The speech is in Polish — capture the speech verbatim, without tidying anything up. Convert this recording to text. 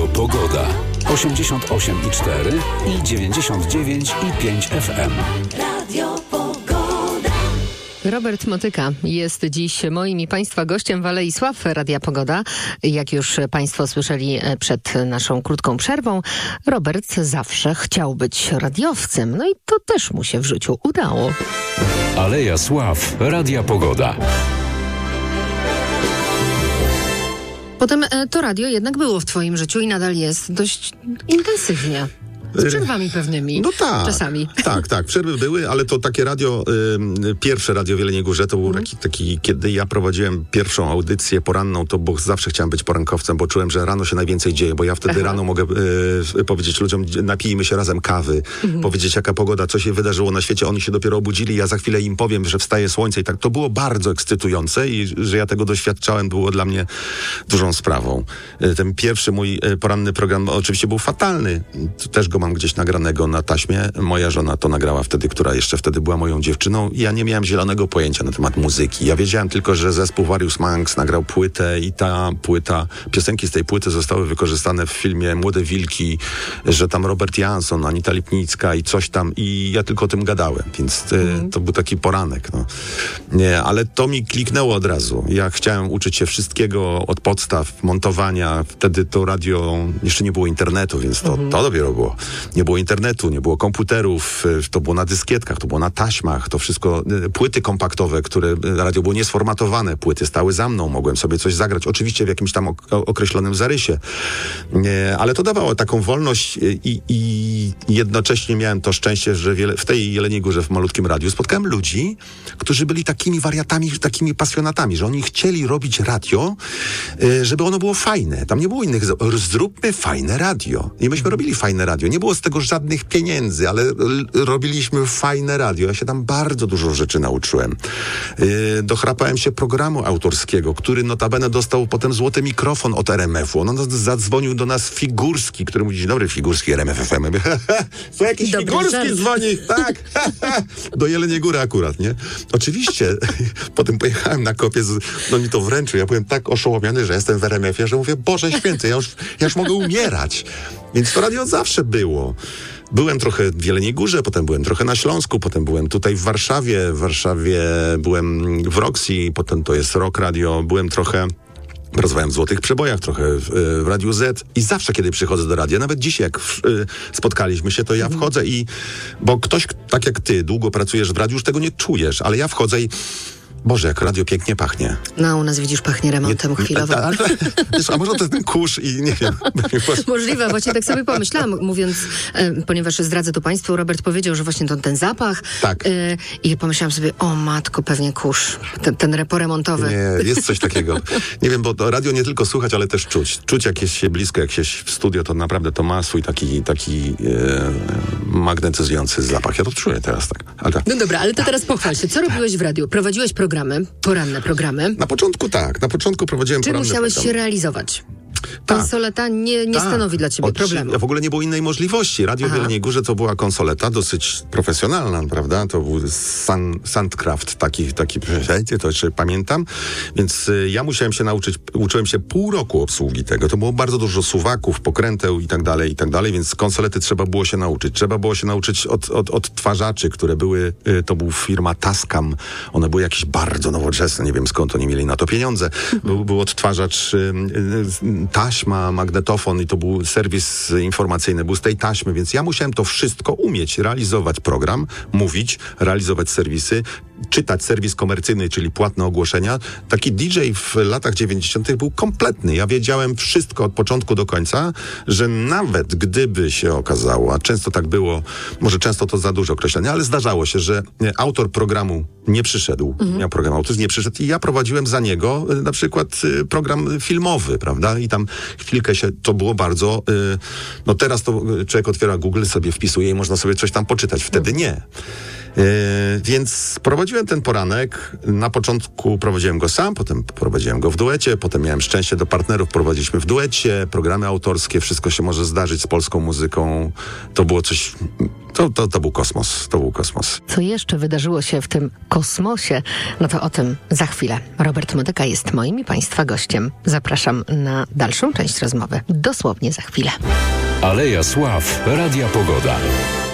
Pogoda. osiemdziesiąt osiem i cztery i dziewięćdziesiąt dziewięć i pięć F M. Radio Pogoda. Robert Motyka jest dziś moim i Państwa gościem w Alei Sław Radia Pogoda. Jak już Państwo słyszeli przed naszą krótką przerwą, Robert zawsze chciał być radiowcem. No i to też mu się w życiu udało. Aleja Sław Radia Pogoda. Potem to radio jednak było w Twoim życiu i nadal jest dość intensywnie. Z przerwami pewnymi. No tak. Czasami. Tak, tak. Przerwy były, ale to takie radio, y, pierwsze radio w Jeleniej Górze, to był mm. taki, taki, kiedy ja prowadziłem pierwszą audycję poranną, to bo zawsze chciałem być porankowcem, bo czułem, że rano się najwięcej dzieje, bo ja wtedy Aha. rano mogę y, powiedzieć ludziom, napijmy się razem kawy, mm. powiedzieć jaka pogoda, co się wydarzyło na świecie, oni się dopiero obudzili, ja za chwilę im powiem, że wstaje słońce i tak. To było bardzo ekscytujące i że ja tego doświadczałem, było dla mnie dużą sprawą. Y, ten pierwszy mój y, poranny program oczywiście był fatalny. Też go mam gdzieś nagranego na taśmie. Moja żona to nagrała wtedy, która jeszcze wtedy była moją dziewczyną. Ja nie miałem zielonego pojęcia na temat muzyki. Ja wiedziałem tylko, że zespół Various Monks nagrał płytę i ta płyta, piosenki z tej płyty zostały wykorzystane w filmie Młode Wilki, że tam Robert Jansson, Anita Lipnicka i coś tam i ja tylko o tym gadałem, więc mm. to był taki poranek. No. Nie, ale to mi kliknęło od razu. Ja chciałem uczyć się wszystkiego od podstaw, montowania. Wtedy to radio, jeszcze nie było internetu, więc to, mm. to dopiero było. Nie było internetu, nie było komputerów, to było na dyskietkach, to było na taśmach, to wszystko, płyty kompaktowe, które radio było niesformatowane, płyty stały za mną, mogłem sobie coś zagrać, oczywiście w jakimś tam ok- określonym zarysie, nie, ale to dawało taką wolność i, i jednocześnie miałem to szczęście, że wiele, w tej Jeleniej Górze, w malutkim radiu spotkałem ludzi, którzy byli takimi wariatami, takimi pasjonatami, że oni chcieli robić radio, żeby ono było fajne. Tam nie było innych, zróbmy fajne radio. I myśmy robili fajne radio. Nie było z tego żadnych pieniędzy, ale l- robiliśmy fajne radio. Ja się tam bardzo dużo rzeczy nauczyłem. Yy, dochrapałem się programu autorskiego, który notabene dostał potem złoty mikrofon od R M F u. On zadzwonił do nas Figurski, który mówi, dzień dobry, Figurski, R M F F M. Co jakiś Dobry Figurski żart. Dzwoni? Tak. Do Jeleniej Góry akurat, nie? Oczywiście. Potem pojechałem na kopię, z, no mi to wręczył. Ja byłem tak oszołomiony, że jestem w R M F ie, że mówię, Boże Święty, ja już, ja już mogę umierać. Więc to radio zawsze było. Byłem trochę w Jeleniej Górze, potem byłem trochę na Śląsku, potem byłem tutaj w Warszawie. W Warszawie byłem w Roxy, potem to jest Rock Radio. Byłem trochę... Pracowałem w Złotych Przebojach, trochę w, w Radiu Z i zawsze, kiedy przychodzę do radia, nawet dzisiaj, jak w, y, spotkaliśmy się, to ja wchodzę i... Bo ktoś, tak jak ty, długo pracujesz w radiu, już tego nie czujesz, ale ja wchodzę i... Boże, jak radio pięknie pachnie. No, u nas widzisz, pachnie remontem nie, chwilowo. A, a, a, a może to jest ten kurz i nie wiem. Możliwe, właśnie tak sobie pomyślałam, mówiąc, e, ponieważ zdradzę to Państwu, Robert powiedział, że właśnie to, ten zapach. Tak. E, I pomyślałam sobie, o matko, pewnie kurz, ten, ten reporemontowy. Nie, jest coś takiego. Nie wiem, bo to radio nie tylko słuchać, ale też czuć. Czuć, jak jest się blisko, jak się w studio, to naprawdę to ma swój taki, taki e, magnetyzujący zapach. Ja to czuję teraz tak. Ale tak. No dobra, ale to teraz pochwal się. Co robiłeś w radiu? Prowadziłeś programy, poranne programy. Na początku tak, na początku prowadziłem Czy poranne musiałeś programy. się realizować? Konsoleta nie, nie tak. stanowi dla ciebie Oczywiście, problemu. W ogóle nie było innej możliwości. Radio Aha. w Jeleniej Górze to była konsoleta dosyć profesjonalna, prawda? To był Sun, Soundcraft, taki, taki to jeszcze pamiętam. Więc y, ja musiałem się nauczyć, uczyłem się pół roku obsługi tego. To było bardzo dużo suwaków, pokręteł i tak dalej, i tak dalej, więc konsolety trzeba było się nauczyć. Trzeba było się nauczyć od, od, odtwarzaczy, które były, y, to był firma Tascam. One były jakieś bardzo nowoczesne, nie wiem skąd oni mieli na to pieniądze. Był, był odtwarzacz y, y, taśma, magnetofon i to był serwis informacyjny, był z tej taśmy, więc ja musiałem to wszystko umieć, realizować program, mówić, realizować serwisy, czytać serwis komercyjny, czyli płatne ogłoszenia. Taki D J w latach dziewięćdziesiątych był kompletny. Ja wiedziałem wszystko od początku do końca, że nawet gdyby się okazało, a często tak było, może często to za dużo określenia, ale zdarzało się, że autor programu nie przyszedł, mhm. miał program autor, nie przyszedł i ja prowadziłem za niego na przykład program filmowy, prawda? I tam chwilkę się, to było bardzo, no teraz to człowiek otwiera Google, sobie wpisuje i można sobie coś tam poczytać. Wtedy nie. Yy, więc prowadziłem ten poranek. Na początku prowadziłem go sam, potem prowadziłem go w duecie, potem miałem szczęście do partnerów, prowadziliśmy w duecie, programy autorskie, wszystko się może zdarzyć z polską muzyką. To było coś... To, to, to był kosmos, to był kosmos. Co jeszcze wydarzyło się w tym kosmosie? No to o tym za chwilę. Robert Motyka jest moim i Państwa gościem. Zapraszam na dalszą część rozmowy. Dosłownie za chwilę. Aleja Sław, Radia Pogoda.